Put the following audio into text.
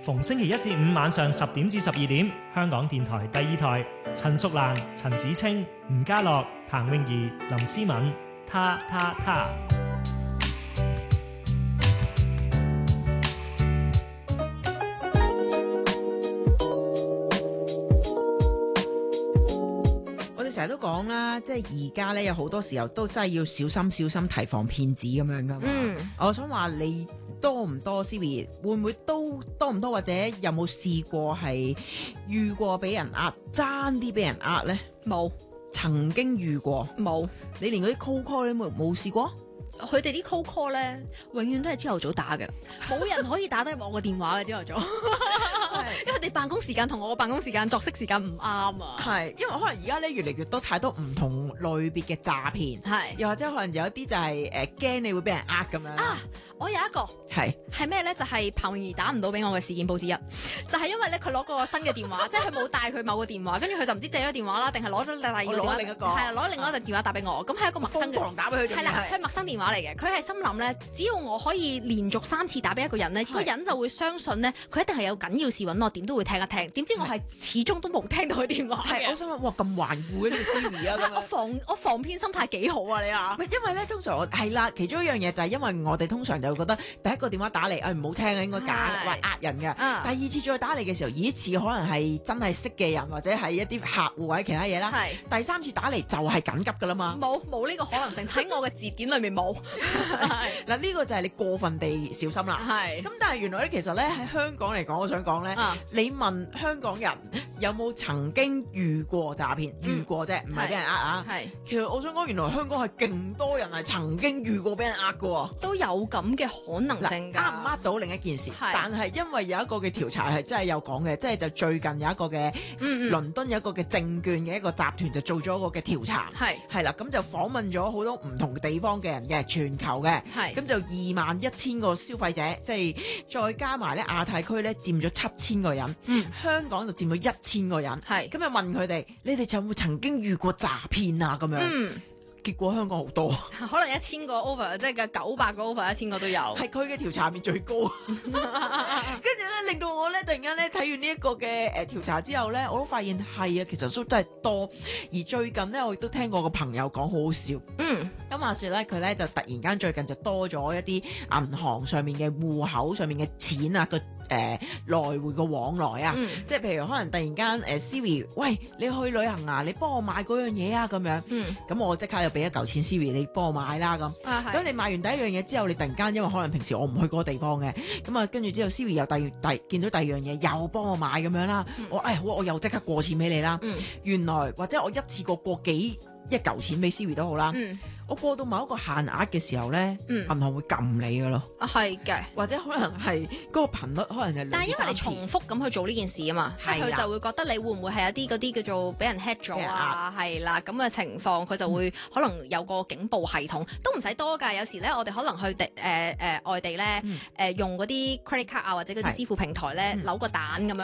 逢星期一至五晚上10點至12點，香港電台第二台，陳淑蘭、陳子清、吳家樂、彭詠儀、林思敏，他。 成日都講啦，即係而家咧有好多時候都真係要小心提防騙子咁樣噶嘛。我想話你多唔多 Siri 會唔會都多唔多，或者有冇試過係遇過俾人呃，爭啲俾人呃咧？ 冇， 曾經遇過冇。 你連嗰啲 call 你冇試過？ 佢哋啲 call 咧，永遠都係朝頭早打嘅，冇人可以打得入我個電話嘅朝頭早。因為佢哋辦公時間同我個辦公時間作息時間唔啱啊。 係，因為可能而家咧越嚟越多太多唔同類別嘅詐騙，係，又或者可能有一啲就係驚你會俾人呃咁樣。 啊，我有一個係咩咧？就係彭詠儀打唔到俾我嘅事件簿之一，就係因為咧佢攞個新嘅電話，即係佢冇帶佢某個電話，跟住佢就唔知借咗電話啦，定係攞咗第二個電話， 攞另一個， 係啦，攞另外一個電話打俾我，咁係一個陌生嘅， 打俾佢， 係啦，係陌生電話嚟嘅。佢係心諗咧，只要我可以連續3次打俾一個人咧，個人就會相信咧，佢一定係有緊要事揾我，點都會聽一聽。點知我係始終都冇聽到佢電話嘅。 我想問，哇咁頑固嘅呢個 Siri 啊！ 我防騙心態幾好啊！你話？ 因為咧通常我係啦，其中一樣嘢就係因為我哋通常就會覺得第一個電話打嚟，唔好聽啊，應該假或呃人嘅。第二次再打嚟嘅時候，咦似可能係真係識嘅人，或者係一啲客戶或者其他嘢啦。第三次打嚟就係緊急㗎啦嘛。 冇呢個可能性，喺我嘅字典裏面冇。 嗱呢個就係你過分地小心啦。咁但係原來咧，其實咧喺香港嚟講，我想講咧，你問香港人有冇曾經遇過詐騙？遇過啫，唔係俾人呃啊。其實我想講，原來香港係勁多人係曾經遇過俾人呃嘅喎。 都有咁嘅可能性㗎。 呃唔呃到另一件事，但係因為有一個嘅調查係真係有講嘅，即係就最近有一個嘅倫敦有一個嘅證券嘅一個集團就做咗一個嘅調查，係啦，咁就訪問咗好多唔同地方嘅人嘅，全球嘅，咁就21,000個消費者，即係再加埋咧亞太區咧佔咗7000個人，香港就佔咗1000個人，咁就問佢哋，你哋有冇曾經遇過詐騙啊？咁樣。結果香港好多， 可能1000個 over， 即係嘅900個 over 1000個都有， 係佢嘅調查面最高。跟住咧，令到我咧突然間咧睇完呢一個嘅調查之後咧，我都發現係啊，其實都真係多。而最近咧，我亦都聽過個朋友講好好笑。咁話說咧，佢咧就突然間最近就多咗一啲銀行上面嘅戶口上面嘅錢啊，個來回嘅往來啊，即係譬如可能突然間Siri， 喂，你去旅行啊，你幫我買嗰樣嘢啊咁樣，咁我即刻又俾一嚿錢 Siri， 你幫我買啦咁。咁你買完第一樣嘢之後，你突然間因為可能平時我唔去嗰個地方嘅，咁啊跟住之後 Siri 又見到第二樣嘢又幫我買咁樣啦，我好，我又即刻過錢俾你啦。原來或者我一次過一嚿錢俾 Siri 都好啦。我過到某一個限額嘅時候咧，銀行會撳你㗎咯。係嘅，或者可能係嗰個頻率可能係2-3次。 但係因為你重複咁去做呢件事啊嘛，即係佢就會覺得你會唔會係一啲嗰啲叫做俾人 hack 咗啊？係啦，咁嘅情況佢就會可能有個警報系統，都唔使多㗎。有時咧，我哋可能去外地咧，用嗰啲 credit card 啊或者嗰啲支付平台咧，扭個蛋咁樣。